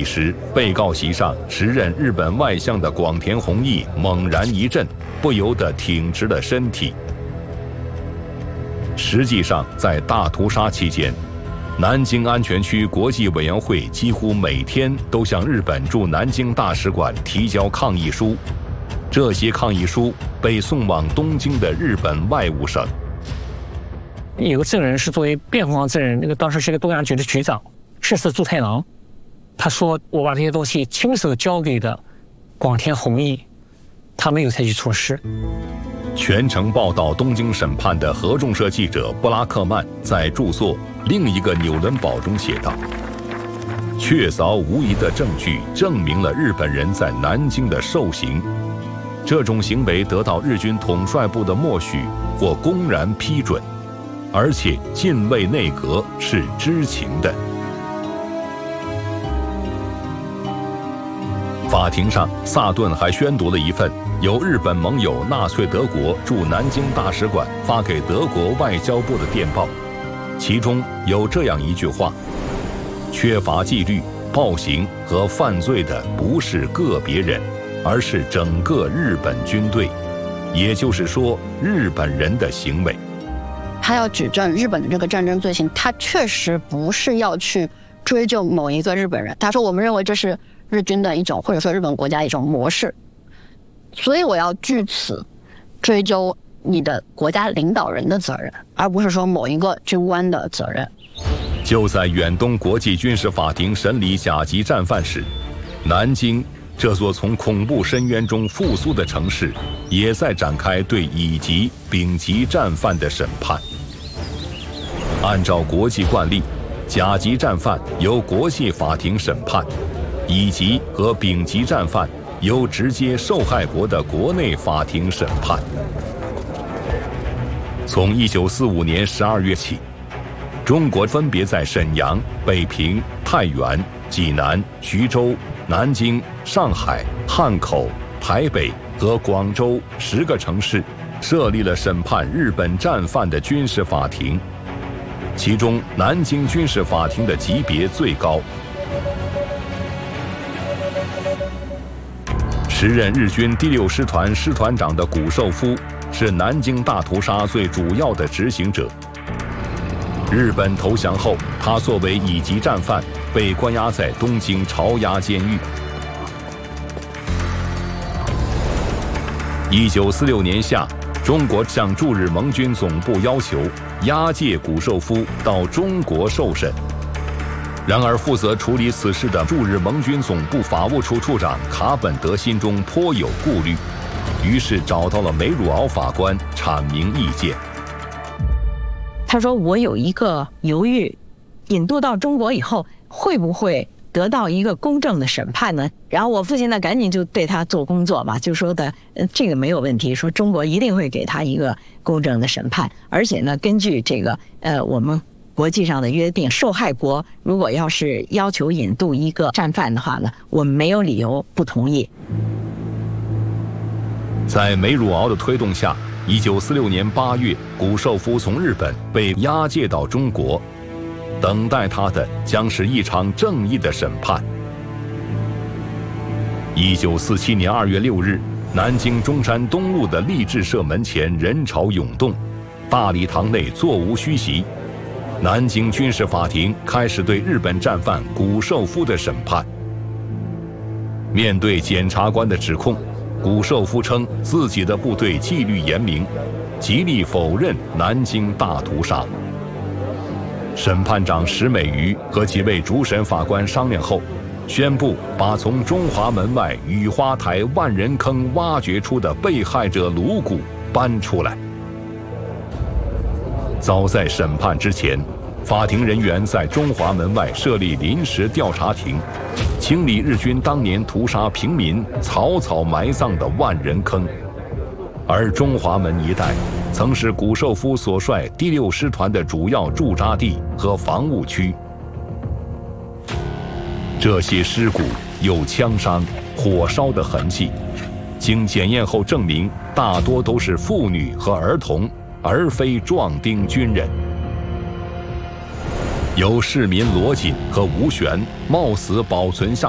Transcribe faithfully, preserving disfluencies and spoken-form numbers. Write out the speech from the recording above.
彼时，被告席上时任日本外相的广田弘毅猛然一震，不由得挺直了身体。实际上，在大屠杀期间，南京安全区国际委员会几乎每天都向日本驻南京大使馆提交抗议书，这些抗议书被送往东京的日本外务省。 有个证人是作为辩护方证人，那个当时是个东洋局的局长，赤寺助太郎。他说：“我把这些东西亲手交给的广田弘毅，他没有采取措施。” 全程报道东京审判的合众社记者布拉克曼在著作《另一个纽伦堡》中写道：“确凿无疑的证据证明了日本人在南京的受刑，这种行为得到日军统帅部的默许或公然批准，而且近卫内阁是知情的。”法庭上，萨顿还宣读了一份由日本盟友纳粹德国驻南京大使馆发给德国外交部的电报，其中有这样一句话：“缺乏纪律、暴行和犯罪的不是个别人，而是整个日本军队，也就是说，日本人的行为。” 他要指证日本的这个战争罪行，他确实不是要去追究某一个日本人。他说：“我们认为这是日军的一种，或者说日本国家一种模式，所以我要据此追究你的国家领导人的责任，而不是说某一个军官的责任。” 就在远东国际军事法庭审理甲级战犯时，南京这座从恐怖深渊中复苏的城市，也在展开对乙级、丙级战犯的审判。按照国际惯例，甲级战犯由国际法庭审判，乙级和丙级战犯由直接受害国的国内法庭审判。从一九四五年十二月起，中国分别在沈阳、北平、太原、济南、徐州、南京、上海、汉口、台北和广州十个城市设立了审判日本战犯的军事法庭，其中南京军事法庭的级别最高。时任日军第六师团师团长的谷寿夫是南京大屠杀最主要的执行者。日本投降后，他作为乙级战犯被关押在东京朝押监狱。一九四六年夏，中国向驻日盟军总部要求押解谷寿夫到中国受审。然而，负责处理此事的驻日盟军总部法务处处长卡本德心中颇有顾虑，于是找到了梅汝敖法官阐明意见。 他说：“我有一个犹豫，引渡到中国以后会不会得到一个公正的审判呢？”然后我父亲呢，赶紧就对他做工作嘛，就说的，呃，这个没有问题，说中国一定会给他一个公正的审判，而且呢，根据这个，呃，我们国际上的约定，受害国如果要是要求引渡一个战犯的话呢，我们没有理由不同意。 在梅汝敖的推动下，一九四六年八月，谷寿夫从日本被押解到中国，等待他的将是一场正义的审判。一九四七年二月六日，南京中山东路的励志社门前人潮涌动，大礼堂内座无虚席。南京军事法庭开始对日本战犯谷寿夫的审判。面对检察官的指控，谷寿夫称自己的部队纪律严明，极力否认南京大屠杀。审判长石美瑜和几位主审法官商量后，宣布把从中华门外雨花台万人坑挖掘出的被害者颅骨搬出来。早在审判之前，法庭人员在中华门外设立临时调查庭，清理日军当年屠杀平民、草草埋葬的万人坑。而中华门一带曾是谷寿夫所率第六师团的主要驻扎地和防务区。这些尸骨有枪伤、火烧的痕迹，经检验后证明，大多都是妇女和儿童，而非壮丁军人。由市民罗锦和吴璇冒死保存下